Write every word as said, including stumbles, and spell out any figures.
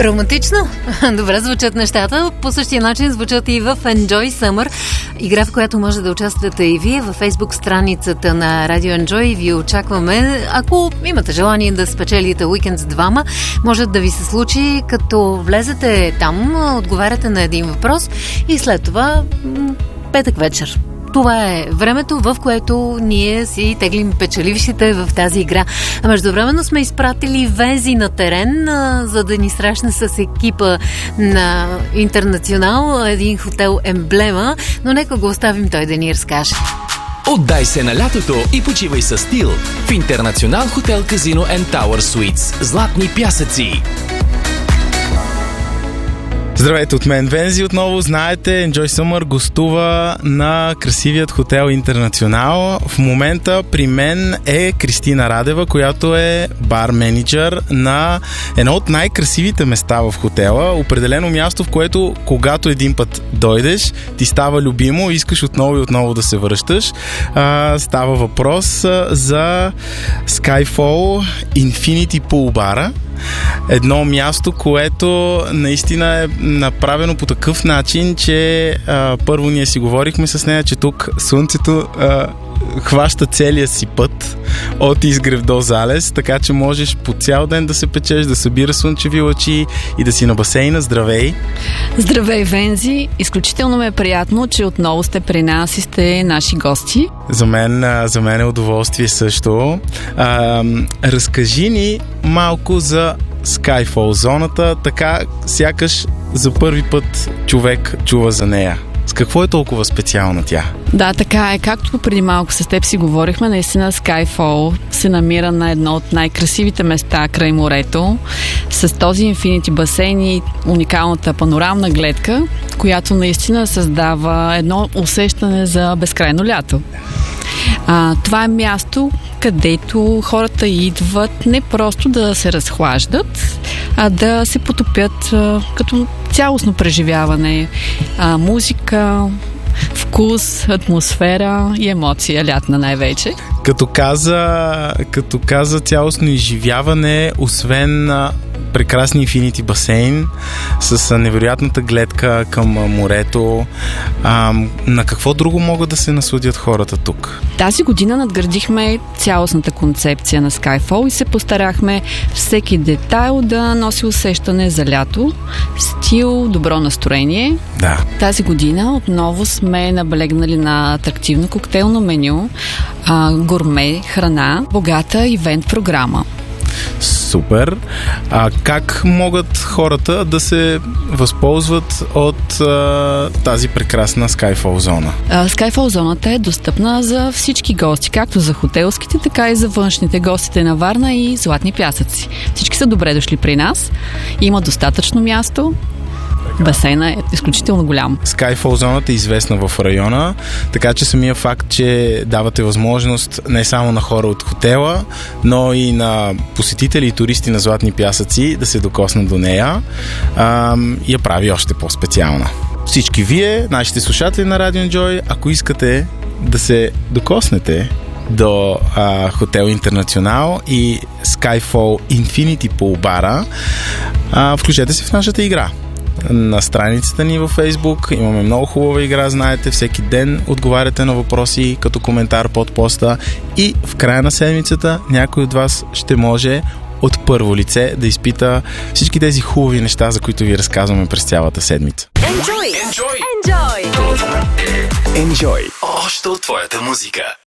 Романтично? Добре звучат нещата. По същия начин звучат и в Enjoy Summer, игра, в която може да участвате и вие във Facebook страницата на Radio Enjoy. Ви очакваме. Ако имате желание да спечелите уикенд с двама, може да ви се случи, като влезете там, отговаряте на един въпрос и след това петък вечер. Това е времето, в което ние си теглим печелившите в тази игра. А междувременно сме изпратили Вензи на терен, а, за да ни срещне с екипа на Интернационал, един хотел емблема, но нека го оставим той да ни разкаже. Отдай се на лятото и почивай със стил в Интернационал хотел Казино енд Тауър Суитс. Златни пясъци. Здравейте от мен, Вензи. Отново знаете, Enjoy Summer гостува на красивият хотел Интернационал. В момента при мен е Кристина Радева, която е бар-менеджер на едно от най-красивите места в хотела. Определено място, в което когато един път дойдеш, ти става любимо, искаш отново и отново да се връщаш. А, става въпрос за Skyfall Infinity Pool Bar. Едно място, което наистина е направено по такъв начин, че а, първо ние си говорихме с нея, че тук слънцето а, хваща целия си път от изгрев до залез, така че можеш по цял ден да се печеш, да събира слънчеви лъчи и да си на басейна. Здравей! Здравей, Вензи! Изключително ме е приятно, че отново сте при нас и сте наши гости. За мен, за мен е удоволствие също. А, разкажи ни малко за Skyfall зоната, така сякаш за първи път човек чува за нея. С какво е толкова специална тя? Да, така е. Както преди малко с теб си говорихме, наистина Skyfall се намира на едно от най-красивите места край морето, с този инфинити басейн и уникалната панорамна гледка, която наистина създава едно усещане за безкрайно лято. А, това е място, където хората идват не просто да се разхлаждат, а да се потопят а, като цялостно преживяване. А, музика, вкус, атмосфера и емоция, лятна най-вече. Като каза, като каза цялостно изживяване, освен на прекрасни инфинити басейн с невероятната гледка към морето. А, на какво друго могат да се насладят хората тук? Тази година надградихме цялостната концепция на Skyfall и се постарахме всеки детайл да носи усещане за лято, стил, добро настроение. Да. Тази година отново сме наблегнали на атрактивно коктейлно меню, а, гурме, храна, богата ивент програма. Супер! А как могат хората да се възползват от а, тази прекрасна Skyfall зона? А, Skyfall зоната е достъпна за всички гости, както за хотелските, така и за външните, гостите на Варна и Златни пясъци. Всички са добре дошли при нас. Има достатъчно място. Басейна е изключително голям. Skyfall зоната е известна в района, така че самия факт, че давате възможност не само на хора от хотела, но и на посетители и туристи на Златни пясъци да се докоснат до нея, а, я прави още по-специална. Всички вие, нашите слушатели на Radio Enjoy, ако искате да се докоснете до а, хотел Интернационал и Skyfall Infinity Pool Bar, а, включете се в нашата игра. На страницата ни във Facebook имаме много хубава игра, знаете, всеки ден отговаряте на въпроси като коментар под поста и в края на седмицата някой от вас ще може от първо лице да изпита всички тези хубави неща, за които ви разказваме през цялата седмица. Enjoy! Enjoy! Enjoy! Enjoy! Още от твоята музика.